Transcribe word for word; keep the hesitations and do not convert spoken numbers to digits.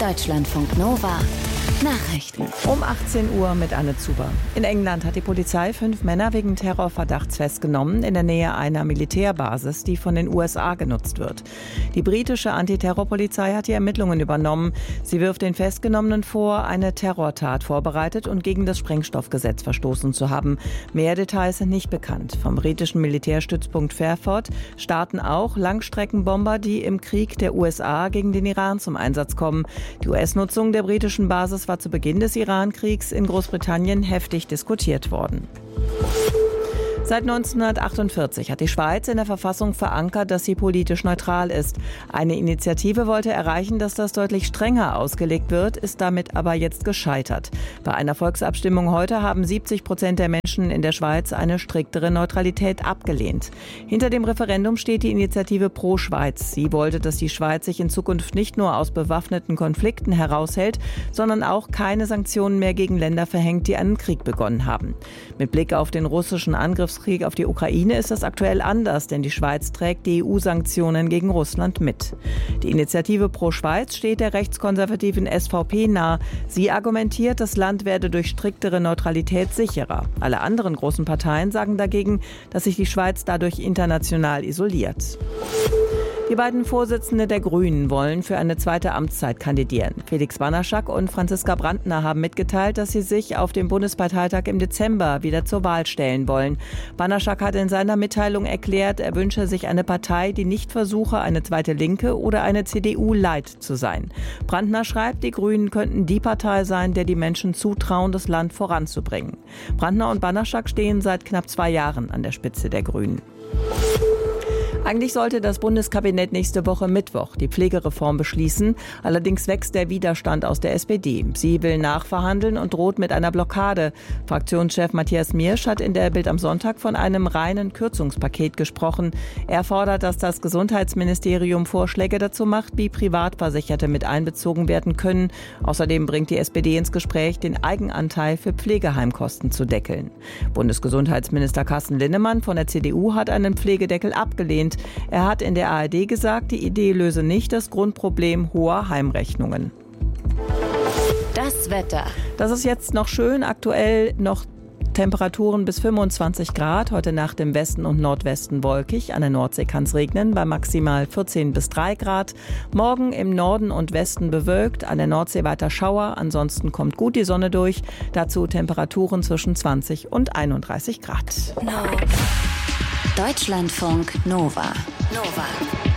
Deutschlandfunk Nova Nachrichten. Um achtzehn Uhr mit Anne Zuber. In England hat die Polizei fünf Männer wegen Terrorverdachts festgenommen in der Nähe einer Militärbasis, die von den U S A genutzt wird. Die britische Antiterrorpolizei hat die Ermittlungen übernommen. Sie wirft den Festgenommenen vor, eine Terrortat vorbereitet und gegen das Sprengstoffgesetz verstoßen zu haben. Mehr Details sind nicht bekannt. Vom britischen Militärstützpunkt Fairford starten auch Langstreckenbomber, die im Krieg der U S A gegen den Iran zum Einsatz kommen. Die U S-Nutzung der britischen Basis war zu Beginn des Iran-Kriegs in Großbritannien heftig diskutiert worden. Seit neunzehnhundertachtundvierzig hat die Schweiz in der Verfassung verankert, dass sie politisch neutral ist. Eine Initiative wollte erreichen, dass das deutlich strenger ausgelegt wird, ist damit aber jetzt gescheitert. Bei einer Volksabstimmung heute haben siebzig Prozent der Menschen in der Schweiz eine striktere Neutralität abgelehnt. Hinter dem Referendum steht die Initiative Pro Schweiz. Sie wollte, dass die Schweiz sich in Zukunft nicht nur aus bewaffneten Konflikten heraushält, sondern auch keine Sanktionen mehr gegen Länder verhängt, die einen Krieg begonnen haben. Mit Blick auf den russischen Angriffskrieg auf die Ukraine ist das aktuell anders, denn die Schweiz trägt die E U-Sanktionen gegen Russland mit. Die Initiative Pro Schweiz steht der rechtskonservativen S V P nahe. Sie argumentiert, das Land werde durch striktere Neutralität sicherer. Alle anderen großen Parteien sagen dagegen, dass sich die Schweiz dadurch international isoliert. Die beiden Vorsitzende der Grünen wollen für eine zweite Amtszeit kandidieren. Felix Banaszak und Franziska Brantner haben mitgeteilt, dass sie sich auf dem Bundesparteitag im Dezember wieder zur Wahl stellen wollen. Banaszak hat in seiner Mitteilung erklärt, er wünsche sich eine Partei, die nicht versuche, eine zweite Linke oder eine C D U-Light zu sein. Brantner schreibt, die Grünen könnten die Partei sein, der die Menschen zutrauen, das Land voranzubringen. Brantner und Banaszak stehen seit knapp zwei Jahren an der Spitze der Grünen. Eigentlich sollte das Bundeskabinett nächste Woche Mittwoch die Pflegereform beschließen. Allerdings wächst der Widerstand aus der S P D. Sie will nachverhandeln und droht mit einer Blockade. Fraktionschef Matthias Miersch hat in der Bild am Sonntag von einem reinen Kürzungspaket gesprochen. Er fordert, dass das Gesundheitsministerium Vorschläge dazu macht, wie Privatversicherte mit einbezogen werden können. Außerdem bringt die S P D ins Gespräch, den Eigenanteil für Pflegeheimkosten zu deckeln. Bundesgesundheitsminister Carsten Linnemann von der C D U hat einen Pflegedeckel abgelehnt. Er hat in der A R D gesagt, die Idee löse nicht das Grundproblem hoher Heimrechnungen. Das Wetter. Das ist jetzt noch schön, aktuell noch Temperaturen bis fünfundzwanzig Grad, heute Nacht im Westen und Nordwesten wolkig, an der Nordsee kann es regnen, bei maximal vierzehn bis drei Grad. Morgen im Norden und Westen bewölkt, an der Nordsee weiter Schauer, ansonsten kommt gut die Sonne durch, dazu Temperaturen zwischen zwanzig und einunddreißig Grad. No. Deutschlandfunk Nova. Nova.